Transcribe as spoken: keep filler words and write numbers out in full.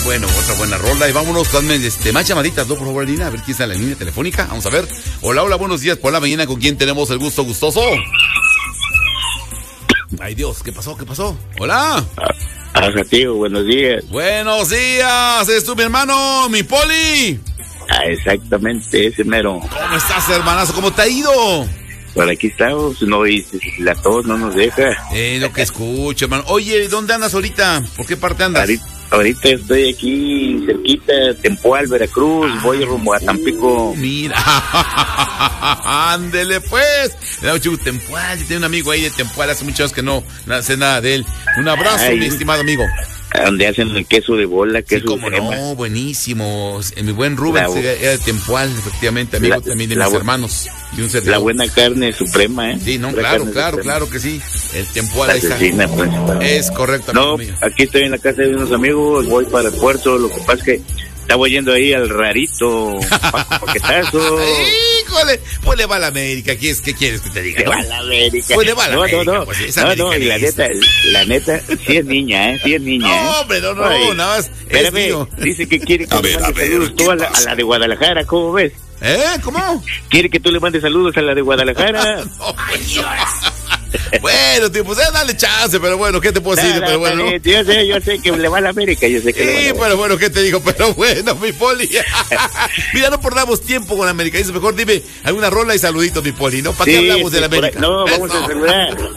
bueno, otra buena rola. Y vámonos con este, más llamaditas, ¿no? Por favor, Lina, a ver quién está en la línea telefónica. Vamos a ver. Hola, hola, buenos días por la mañana. ¿Con quién tenemos el gusto gustoso? Ay, Dios, ¿qué pasó? ¿Qué pasó? Hola. Ajá, tío, buenos días. Buenos días. ¿Es tú mi hermano, mi Poli? Ah, exactamente, ese mero. ¿Cómo estás, hermanazo? ¿Cómo te ha ido? Por aquí estamos, no, y la tos no nos deja. Eh, lo que escucho, hermano. Oye, ¿dónde andas ahorita? ¿Por qué parte andas? Ahorita, ahorita estoy aquí cerquita, Tempoal, Veracruz, ah, voy rumbo a Tampico. Mira, ándele pues. Tempoal, yo tengo un amigo ahí de Tempoal, hace muchos años que no, no sé nada de él. Un abrazo, ay, mi estimado amigo. Donde hacen el queso de bola, queso sí, como de crema. No, buenísimo. Mi buen Rubén la, era de Tempoal, efectivamente, amigo la, también de mis bu- hermanos. Y un servidor. La buena carne suprema, ¿eh? Sí, no, la claro, claro, claro que sí. El Tempoal, ahí está. Es correcto, amigo No, mío. Aquí estoy en la casa de unos amigos, voy para el puerto, lo que pasa es que estaba yendo ahí al rarito, paquetazo. Híjole, pues le va a la América, ¿qué, es, qué quieres que te diga? Le va a la América. Pues le va a la no, América. No, no, pues, no, no, y la neta, la neta, sí es niña, ¿eh? Sí es niña, ¿eh? No, hombre, no, no, Ay, nada más. Espérame, dice que quiere que a le ver, mande a ver, saludos tú a la, a la de Guadalajara, ¿cómo ves? ¿Eh? ¿Cómo? Quiere que tú le mandes saludos a la de Guadalajara. No, pues, bueno, tío, pues eh, dale chance, pero bueno, ¿qué te puedo decir? Dale, pero bueno, dale, yo sé, yo sé que le va a la América, yo sé que sí, le va a la pero bueno, ¿qué te digo? Pero bueno, mi Poli. Mira, no perdamos tiempo con la América. Dice, mejor dime alguna rola y saluditos, mi Poli, ¿no? ¿Para sí, qué hablamos sí, de la América? No, vamos Eso. a saludar.